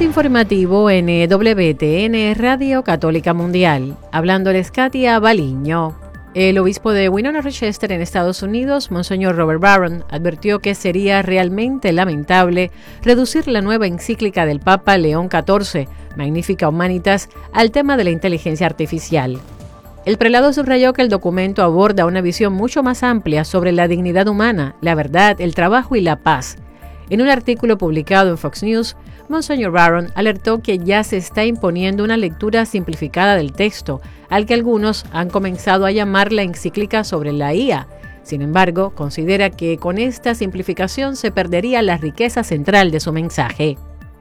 Avance informativo en WTN Radio Católica Mundial. Hablándoles Katia Baliño. El obispo de Winona Rochester en Estados Unidos, Monseñor Robert Barron, advirtió que sería realmente lamentable reducir la nueva encíclica del Papa León XIV, Magnificat Humanitas, al tema de la inteligencia artificial. El prelado subrayó que el documento aborda una visión mucho más amplia sobre la dignidad humana, la verdad, el trabajo y la paz. En un artículo publicado en Fox News, Monseñor Barron alertó que ya se está imponiendo una lectura simplificada del texto, al que algunos han comenzado a llamar la encíclica sobre la IA. Sin embargo, considera que con esta simplificación se perdería la riqueza central de su mensaje.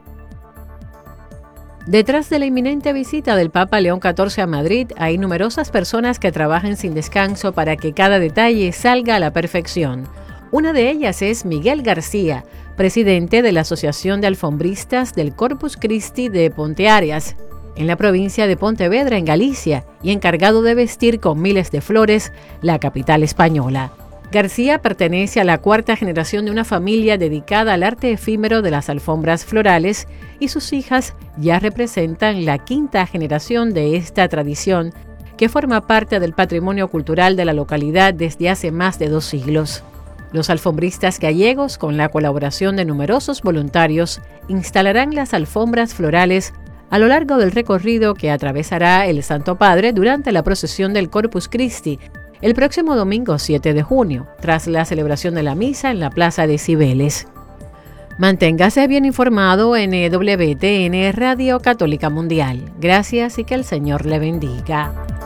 Detrás de la inminente visita del Papa León XIV a Madrid, hay numerosas personas que trabajan sin descanso para que cada detalle salga a la perfección. Una de ellas es Miguel García, presidente de la Asociación de Alfombristas del Corpus Christi de Ponteareas, en la provincia de Pontevedra, en Galicia, y encargado de vestir con miles de flores la capital española. García pertenece a la cuarta generación de una familia dedicada al arte efímero de las alfombras florales y sus hijas ya representan la quinta generación de esta tradición, que forma parte del patrimonio cultural de la localidad desde hace más de 2 siglos. Los alfombristas gallegos, con la colaboración de numerosos voluntarios, instalarán las alfombras florales a lo largo del recorrido que atravesará el Santo Padre durante la procesión del Corpus Christi, el próximo domingo 7 de junio, tras la celebración de la misa en la Plaza de Cibeles. Manténgase bien informado en WTN Radio Católica Mundial. Gracias y que el Señor le bendiga.